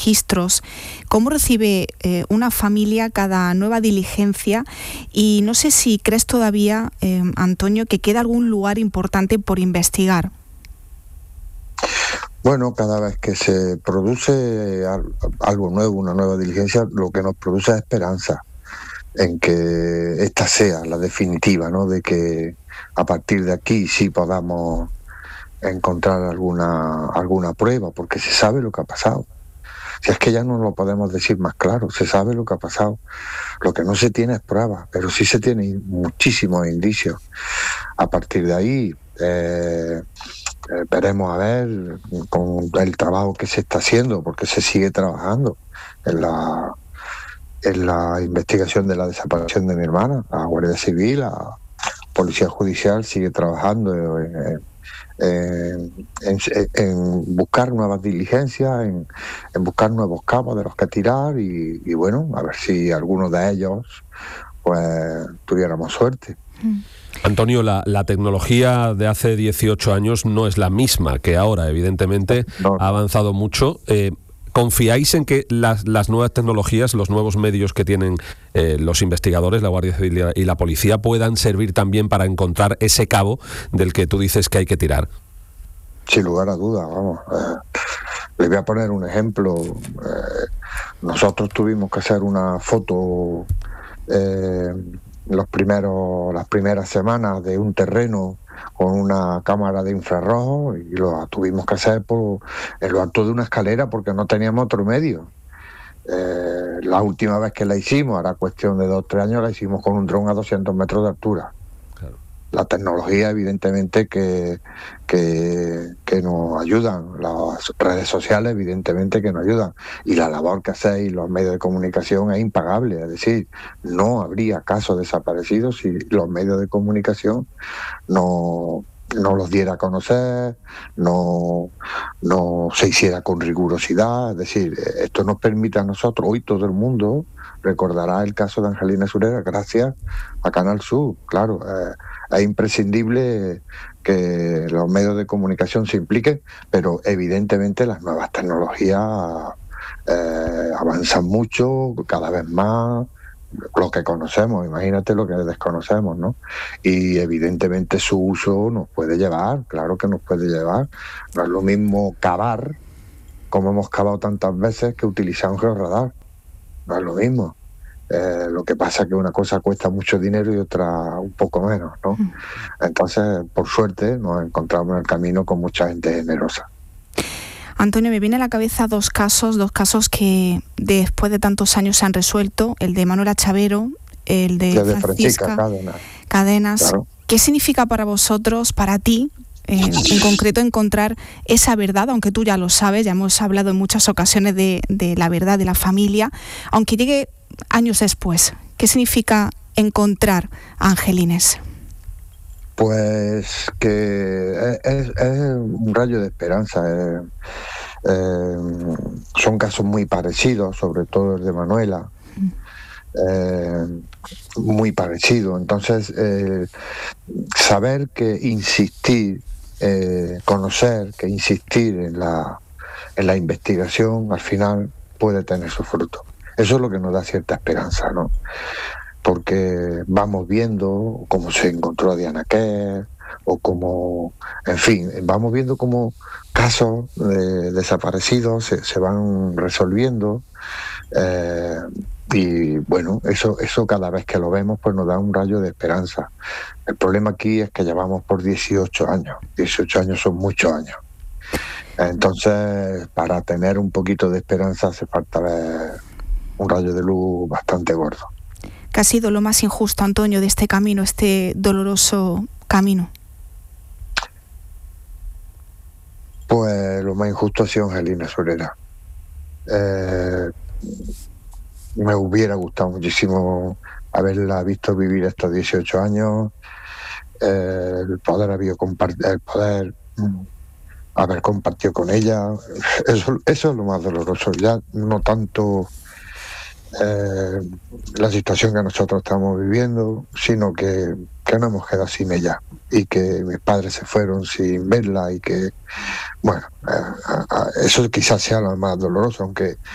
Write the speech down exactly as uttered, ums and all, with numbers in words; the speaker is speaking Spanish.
registros. ¿Cómo recibe eh, una familia cada nueva diligencia? Y no sé si crees todavía, eh, Antonio, que queda algún lugar importante por investigar. Bueno, cada vez que se produce algo nuevo, una nueva diligencia, lo que nos produce es esperanza en que esta sea la definitiva, ¿no? De que a partir de aquí sí podamos encontrar alguna alguna prueba, porque se sabe lo que ha pasado. Si es que ya no lo podemos decir más claro, se sabe lo que ha pasado. Lo que no se tiene es prueba, pero sí se tiene muchísimos indicios. A partir de ahí eh, eh, veremos a ver con el trabajo que se está haciendo, porque se sigue trabajando en la en la investigación de la desaparición de mi hermana. La Guardia Civil, la Policía Judicial sigue trabajando en, en, en, en buscar nuevas diligencias, en, en buscar nuevos cabos de los que tirar y, y bueno, a ver si alguno de ellos pues tuviéramos suerte. Antonio, la, la tecnología de hace dieciocho años no es la misma que ahora, evidentemente, no. Ha avanzado mucho. Eh, ¿Confiáis en que las, las nuevas tecnologías, los nuevos medios que tienen eh, los investigadores, la Guardia Civil y la Policía, puedan servir también para encontrar ese cabo del que tú dices que hay que tirar? Sin lugar a dudas, vamos. Eh, les voy a poner un ejemplo. Eh, nosotros tuvimos que hacer una foto eh, los primeros, las primeras semanas de un terreno con una cámara de infrarrojo y lo tuvimos que hacer por, en lo alto de una escalera porque no teníamos otro medio. Eh, la última vez que la hicimos, ahora cuestión de dos o tres años, la hicimos con un dron a doscientos metros de altura. Claro. La tecnología, evidentemente, que, que, que nos ayudan, las redes sociales, evidentemente, que nos ayudan, y la labor que hacéis los medios de comunicación es impagable. Es decir, no habría casos desaparecidos si los medios de comunicación no, no los diera a conocer, no, no se hiciera con rigurosidad. Es decir, esto nos permite a nosotros, hoy todo el mundo recordará el caso de Angelina Sureda gracias a Canal Sur. Claro, eh, es imprescindible que los medios de comunicación se impliquen, pero evidentemente las nuevas tecnologías eh, avanzan mucho, cada vez más, lo que conocemos, imagínate lo que desconocemos, ¿no? Y evidentemente su uso nos puede llevar, claro que nos puede llevar. No es lo mismo cavar, como hemos cavado tantas veces, que utilizar un georradar. No es lo mismo. Eh, lo que pasa es que una cosa cuesta mucho dinero y otra un poco menos, ¿no? Entonces, por suerte, nos encontramos en el camino con mucha gente generosa. Antonio, me viene a la cabeza dos casos, dos casos que después de tantos años se han resuelto, el de Manuela Chavero, el de, de Francisca Cadenas. Cadenas. Claro. ¿Qué significa para vosotros, para ti, eh, en concreto, encontrar esa verdad, aunque tú ya lo sabes, ya hemos hablado en muchas ocasiones de, de la verdad de la familia, aunque llegue años después? ¿Qué significa encontrar a Angelines? Pues que es, es un rayo de esperanza. Eh, eh, son casos muy parecidos, sobre todo el de Manuela, eh, muy parecido. Entonces, eh, saber que insistir, eh, conocer que insistir en la, en la investigación, al final puede tener su fruto. Eso es lo que nos da cierta esperanza, ¿no? Porque vamos viendo cómo se encontró a Diana Kerr, o como, en fin, vamos viendo cómo casos de desaparecidos se, se van resolviendo, eh, y bueno, eso, eso cada vez que lo vemos pues nos da un rayo de esperanza. El problema aquí es que llevamos por dieciocho años, dieciocho años son muchos años. Entonces, para tener un poquito de esperanza hace falta ver un rayo de luz bastante gordo. ¿Qué ha sido lo más injusto, Antonio, de este camino, este doloroso camino? Pues lo más injusto ha sido Angelina Sureda. Eh, me hubiera gustado muchísimo haberla visto vivir estos dieciocho años, eh, el poder haber compartido, el poder mm, haber compartido con ella. Eso, eso es lo más doloroso, ya no tanto Eh, la situación que nosotros estamos viviendo, sino que, que no hemos quedado sin ella y que mis padres se fueron sin verla y que, bueno, eh, eh, eso quizás sea lo más doloroso, aunque